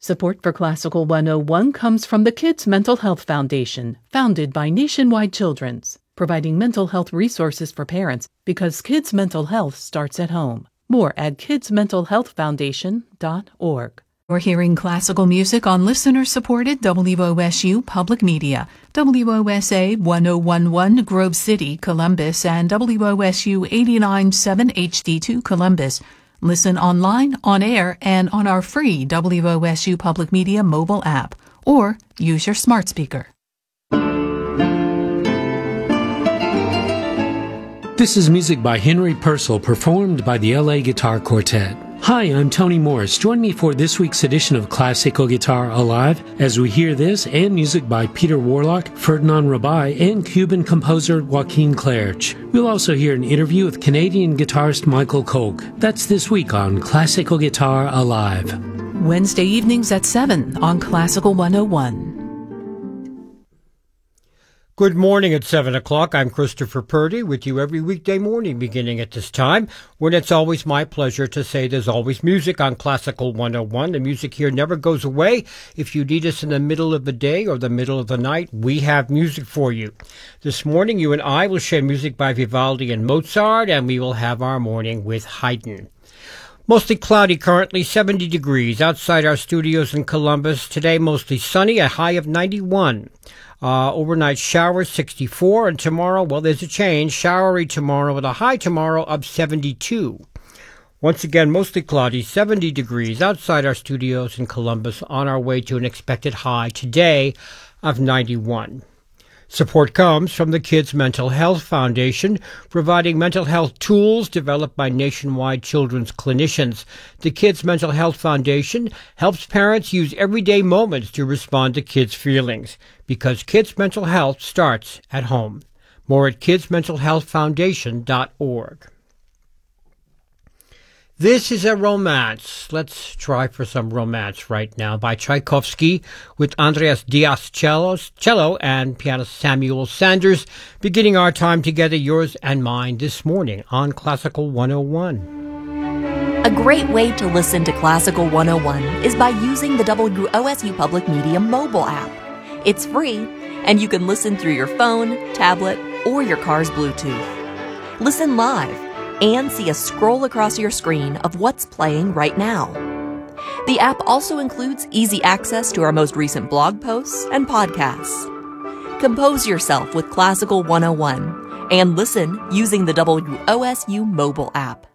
Support for Classical 101 comes from the Kids Mental Health Foundation, founded by Nationwide Children's, providing mental health resources for parents because kids' mental health starts at home. More at kidsmentalhealthfoundation.org. We're hearing classical music on listener-supported WOSU Public Media, WOSA 1011 Grove City, Columbus, and WOSU 89.7 HD2 Columbus. Listen online, on air, and on our free WOSU Public Media mobile app, or use your smart speaker. This is music by Henry Purcell, performed by the LA Guitar Quartet. Hi, I'm Tony Morris. Join me for this week's edition of Classical Guitar Alive as we hear this and music by Peter Warlock, Ferdinand Rabai, and Cuban composer Joaquin Clerch. We'll also hear an interview with Canadian guitarist Michael Koch. That's this week on Classical Guitar Alive. Wednesday evenings at 7 on Classical 101. Good morning at 7 o'clock. I'm Christopher Purdy with you every weekday morning beginning at this time, when it's always my pleasure to say there's always music on Classical 101. The music here never goes away. If you need us in the middle of the day or the middle of the night, we have music for you. This morning, you and I will share music by Vivaldi and Mozart, and we will have our morning with Haydn. Mostly cloudy currently, 70 degrees outside our studios in Columbus. Today, mostly sunny, a high of 91. Overnight showers, 64, and tomorrow, well, there's a change. Showery tomorrow with a high tomorrow of 72. Once again, mostly cloudy, 70 degrees outside our studios in Columbus, on our way to an expected high today of 91. Support comes from the Kids Mental Health Foundation, providing mental health tools developed by Nationwide Children's clinicians. The Kids Mental Health Foundation helps parents use everyday moments to respond to kids' feelings, because kids' mental health starts at home. More at kidsmentalhealthfoundation.org. This is a romance. Let's try for some romance right now by Tchaikovsky with Andreas Diaz cello and pianist Samuel Sanders, beginning our time together, yours and mine, this morning on Classical 101. A great way to listen to Classical 101 is by using the WOSU Public Media mobile app. It's free, and you can listen through your phone, tablet, or your car's Bluetooth. Listen live and see a scroll across your screen of what's playing right now. The app also includes easy access to our most recent blog posts and podcasts. Compose yourself with Classical 101 and listen using the WOSU mobile app.